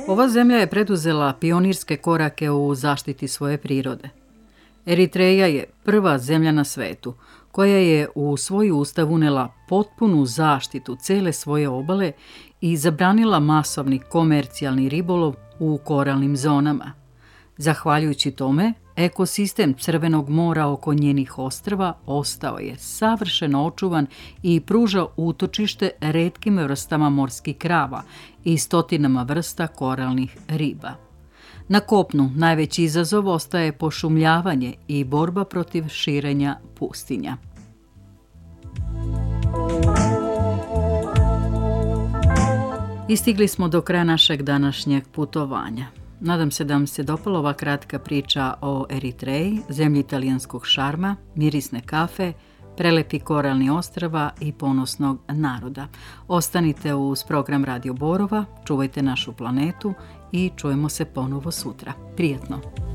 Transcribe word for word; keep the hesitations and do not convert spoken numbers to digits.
Ova zemlja je preduzela pionirske korake u zaštiti svoje prirode. Eritreja je prva zemlja na svetu koja je u svoj ustav unela potpunu zaštitu cele svoje obale i zabranila masovni komercijalni ribolov u koralnim zonama. Zahvaljujući tome, ekosistem Crvenog mora oko njenih ostrva ostao je savršeno očuvan i pruža utočište retkim vrstama morskih krava i stotinama vrsta koralnih riba. Na kopnu najveći izazov ostaje pošumljavanje i borba protiv širenja pustinja. Istigli smo do kraja našeg današnjeg putovanja. Nadam se da vam se dopala ova kratka priča o Eritreji, zemlji italijanskog šarma, mirisne kafe, prelepi koralni ostrva i ponosnog naroda. Ostanite uz program Radio Borova, čuvajte našu planetu i čujemo se ponovo sutra. Prijetno!